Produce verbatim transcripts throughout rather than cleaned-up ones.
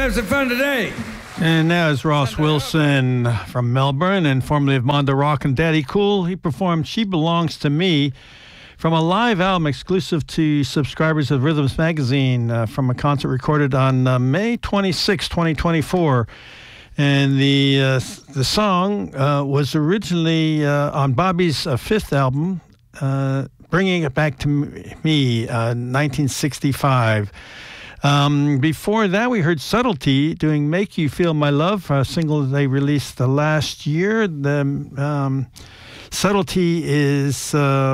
have some fun today. And now is Ross Wilson from Melbourne and formerly of Mondo Rock and Daddy Cool. He performed She Belongs to Me from a live album exclusive to subscribers of Rhythms Magazine uh, from a concert recorded on uh, May twenty-sixth, twenty twenty-four. And the uh, the song uh, was originally uh, on Bobby's uh, fifth album, uh, Bringing It Back to Me, uh, nineteen sixty-five. Um, before that, we heard Subtlety doing Make You Feel My Love, a single they released the last year. The um, Subtlety is uh,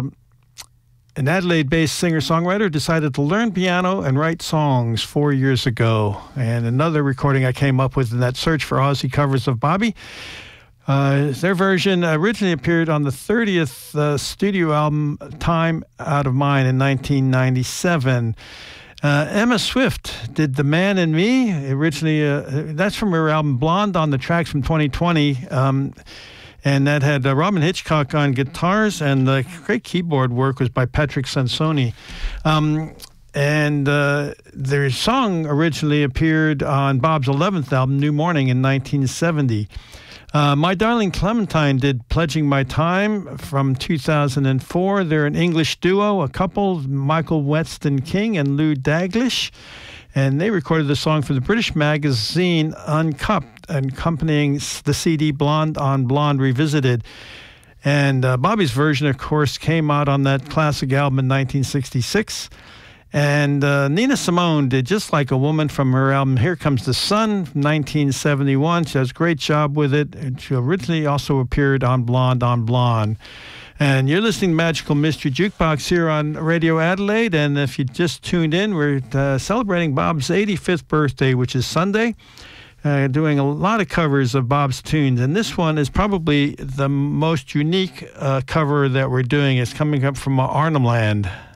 an Adelaide-based singer-songwriter, decided to learn piano and write songs four years ago. And another recording I came up with in that search for Aussie covers of Bobby. Uh, their version originally appeared on the thirtieth uh, studio album, Time Out of Mind, in nineteen ninety-seven. Uh, Emma Swift did The Man in Me, originally, uh, that's from her album Blonde on the Tracks from twenty twenty, um, and that had uh, Robin Hitchcock on guitars, and the great keyboard work was by Patrick Sansoni. Um, and uh, their song originally appeared on Bob's eleventh album, New Morning, in nineteen seventy. Uh, My Darling Clementine did Pledging My Time from two thousand four. They're an English duo, a couple, Michael Weston King and Lou Daglish. And they recorded the song for the British magazine Uncupped, accompanying the C D Blonde on Blonde Revisited. And uh, Bobby's version, of course, came out on that classic album in nineteen sixty-six. And uh, Nina Simone did Just Like a Woman from her album Here Comes the Sun from nineteen seventy-one. She does a great job with it. And she originally also appeared on Blonde on Blonde. And you're listening to Magical Mystery Jukebox here on Radio Adelaide. And if you just tuned in, we're uh, celebrating Bob's eighty-fifth birthday, which is Sunday. Uh, doing a lot of covers of Bob's tunes. And this one is probably the most unique uh, cover that we're doing. It's coming up from uh, Arnhem Land.